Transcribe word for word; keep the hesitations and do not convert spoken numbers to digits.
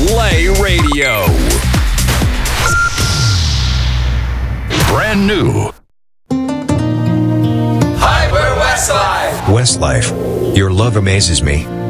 Play Radio. Brand new. Hi, we're Westlife. Westlife. Your love amazes me.